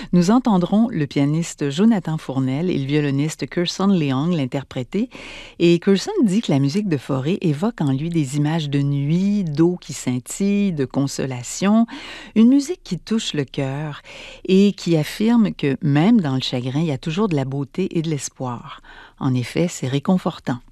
Nous entendrons le pianiste Jonathan Fournel et le violoniste Kirsten Leong l'interpréter. Et Kirsten dit que la musique de forêt évoque en lui des images de nuit, d'eau qui scintille, de consolation, une musique qui touche le cœur et qui affirme que même dans le chagrin, il y a toujours de la beauté et de l'espoir. En effet, c'est réconfortant.